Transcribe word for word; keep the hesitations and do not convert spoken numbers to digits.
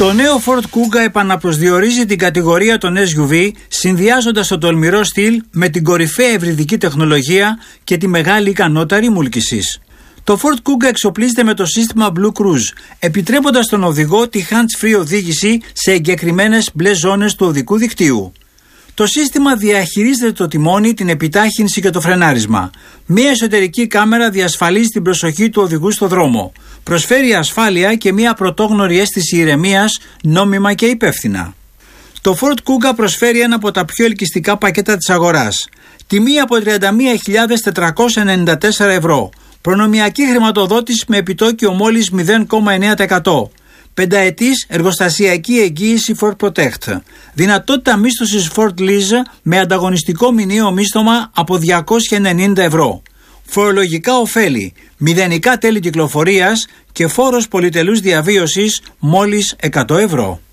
Το νέο Ford Kuga επαναπροσδιορίζει την κατηγορία των ες γιου βι, συνδυάζοντας το τολμηρό στυλ με την κορυφαία ευρυδική τεχνολογία και τη μεγάλη ικανότητα ρημούλκησης. Το Ford Kuga εξοπλίζεται με το σύστημα Blue Cruise, επιτρέποντας στον οδηγό τη hands-free οδήγηση σε εγκεκριμένες μπλε ζώνες του οδικού δικτύου. Το σύστημα διαχειρίζεται το τιμόνι, την επιτάχυνση και το φρενάρισμα. Μία εσωτερική κάμερα διασφαλίζει την προσοχή του οδηγού στο δρόμο. Προσφέρει ασφάλεια και μία πρωτόγνωρη αίσθηση ηρεμίας, νόμιμα και υπεύθυνα. Το Ford Kuga προσφέρει ένα από τα πιο ελκυστικά πακέτα της αγοράς. Τιμή από τριάντα μία χιλιάδες τετρακόσια ενενήντα τέσσερα ευρώ. Προνομιακή χρηματοδότηση με επιτόκιο μόλις μηδέν κόμμα εννέα τοις εκατό. Πενταετής εργοστασιακή εγγύηση Ford Protect. Δυνατότητα μίσθωσης Ford Lease με ανταγωνιστικό μηνιαίο μίσθωμα από διακόσια ενενήντα ευρώ. Φορολογικά ωφέλη, μηδενικά τέλη κυκλοφορίας και φόρος πολυτελούς διαβίωσης μόλις εκατό ευρώ.